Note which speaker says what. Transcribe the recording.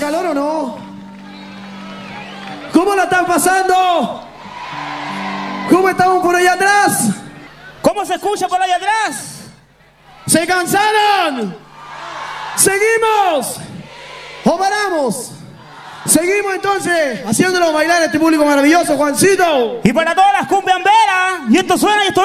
Speaker 1: calor o no? ¿Cómo la están pasando? ¿Cómo estamos por allá atrás?
Speaker 2: ¿Cómo se escucha por allá atrás?
Speaker 1: ¿Se cansaron? ¿Seguimos? ¿O paramos? Seguimos entonces haciéndolo bailar a este público maravilloso, Juancito.
Speaker 2: Y para todas las cumbiamberas, y esto suena y esto